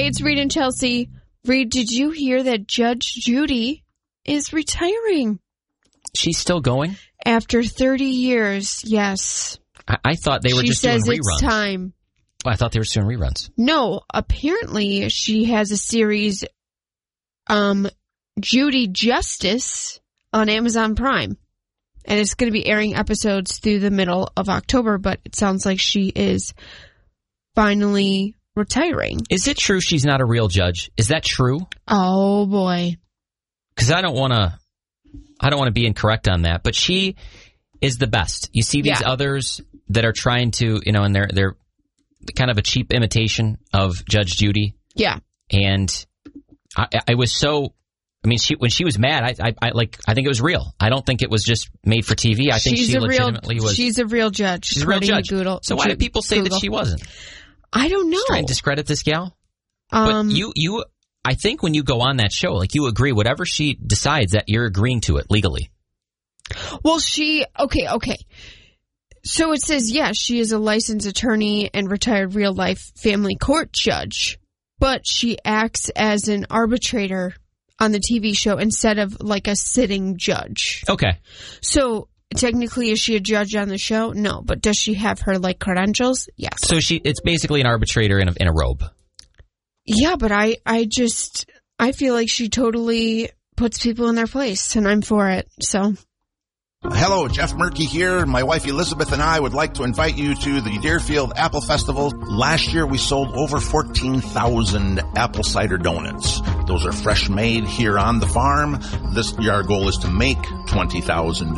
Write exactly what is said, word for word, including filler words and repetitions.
Hey, it's Reed and Chelsea. Reed, did you hear that Judge Judy is retiring? She's still going? After thirty years, yes. I, I thought they were she just doing reruns. She says it's time. Oh, I thought they were doing reruns. No, apparently she has a series, um, Judy Justice, on Amazon Prime. And it's going to be airing episodes through the middle of October, but it sounds like she is finally retiring. Is it true she's not a real judge? Is that true? Oh, boy. Because I don't want to I don't want to be incorrect on that, but she is the best. You see these yeah. others that are trying to, you know, and they're they're kind of a cheap imitation of Judge Judy. Yeah. And I, I was so, I mean, she when she was mad, I, I, I like, I think it was real. I don't think it was just made for T V. I think she's she a legitimately real, was. She's a real judge. She's a real judge. Google, so why do people say Google. that she wasn't? I don't know. Just trying to discredit this gal? Um, but you, you, I think when you go on that show, like you agree, whatever she decides, that you're agreeing to it legally. Well, she, okay, okay. So it says, yes, she is a licensed attorney and retired real-life family court judge, but she acts as an arbitrator on the T V show instead of like a sitting judge. Okay. So technically, is she a judge on the show? No, but does she have her like credentials? Yes. So she, it's basically an arbitrator in a, in a robe. Yeah, but I, I just, I feel like she totally puts people in their place, and I'm for it, so. Hello, Jeff Murky here. My wife Elizabeth and I would like to invite you to the Deerfield Apple Festival. Last year we sold over fourteen thousand apple cider donuts. Those are fresh made here on the farm. This year our goal is to make twenty thousand